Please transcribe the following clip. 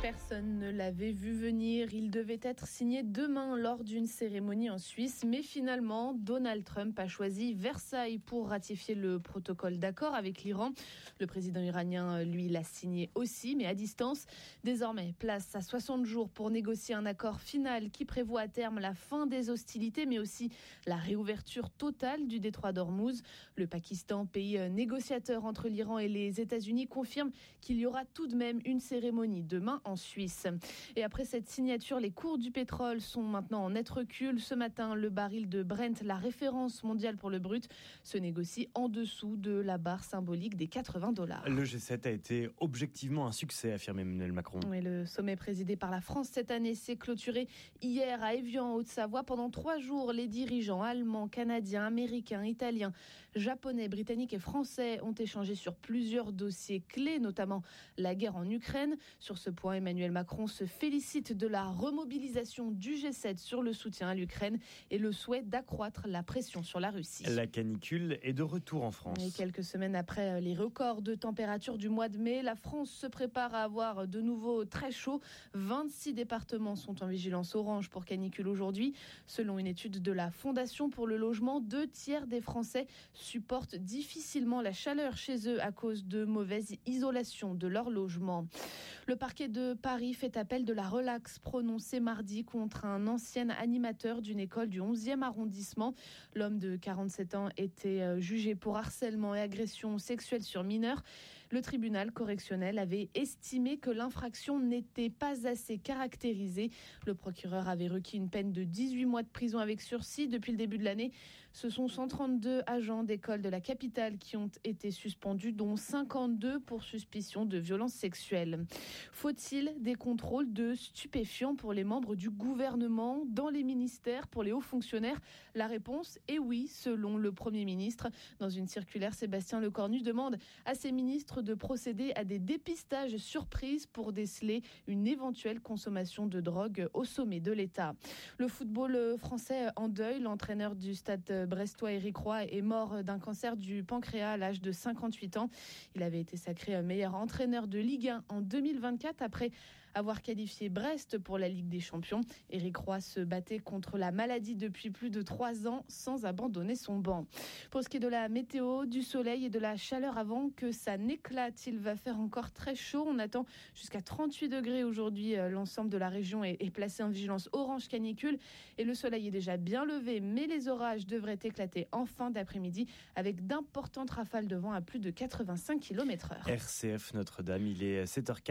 Personne ne l'avait vu venir. Il devait être signé demain lors d'une cérémonie en Suisse. Mais finalement, Donald Trump a choisi Versailles pour ratifier le protocole d'accord avec l'Iran. Le président iranien, lui, l'a signé aussi, mais à distance. Désormais, place à 60 jours pour négocier un accord final qui prévoit à terme la fin des hostilités, mais aussi la réouverture totale du détroit d'Ormuz. Le Pakistan, pays négociateur entre l'Iran et les États-Unis, confirme qu'il y aura tout de même une cérémonie demain en Suisse. Et après cette signature, les cours du pétrole sont maintenant en net recul. Ce matin, le baril de Brent, la référence mondiale pour le brut, se négocie en dessous de la barre symbolique des $80. Le G7 a été objectivement un succès, affirme Emmanuel Macron. Oui, le sommet présidé par la France cette année s'est clôturé hier à Évian, en Haute-Savoie. Pendant 3 jours, les dirigeants allemands, canadiens, américains, italiens, japonais, britanniques et français ont échangé sur plusieurs dossiers clés, notamment la guerre en Ukraine. Sur ce point, Emmanuel Macron se félicite de la remobilisation du G7 sur le soutien à l'Ukraine et le souhait d'accroître la pression sur la Russie. La canicule est de retour en France. Et quelques semaines après les records de température du mois de mai, la France se prépare à avoir de nouveau très chaud. 26 départements sont en vigilance orange pour canicule aujourd'hui. Selon une étude de la Fondation pour le logement, 2/3 des Français supportent difficilement la chaleur chez eux à cause de mauvaise isolation de leur logement. Le parquet de Paris fait appel de la relaxe prononcée mardi contre un ancien animateur d'une école du 11e arrondissement. L'homme de 47 ans était jugé pour harcèlement et agression sexuelle sur mineurs. Le tribunal correctionnel avait estimé que l'infraction n'était pas assez caractérisée. Le procureur avait requis une peine de 18 mois de prison avec sursis. Depuis le début de l'année, ce sont 132 agents d'école de la capitale qui ont été suspendus, dont 52 pour suspicion de violences sexuelles. Faut-il des contrôles de stupéfiants pour les membres du gouvernement, dans les ministères, pour les hauts fonctionnaires? La réponse est oui, selon le Premier ministre. Dans une circulaire, Sébastien Lecornu demande à ses ministres de procéder à des dépistages surprises pour déceler une éventuelle consommation de drogue au sommet de l'État. Le football français en deuil. L'entraîneur du Stade brestois, Éric Roy, est mort d'un cancer du pancréas à l'âge de 58 ans. Il avait été sacré meilleur entraîneur de Ligue 1 en 2024 après avoir qualifié Brest pour la Ligue des Champions. Éric Roy se battait contre la maladie depuis plus de 3 ans sans abandonner son banc. Pour ce qui est de la météo, du soleil et de la chaleur avant que ça n'éclate, il va faire encore très chaud. On attend jusqu'à 38 degrés aujourd'hui. L'ensemble de la région est placé en vigilance orange canicule et le soleil est déjà bien levé, mais les orages devraient éclater en fin d'après-midi avec d'importantes rafales de vent à plus de 85 km/h. RCF Notre-Dame, il est 7h04.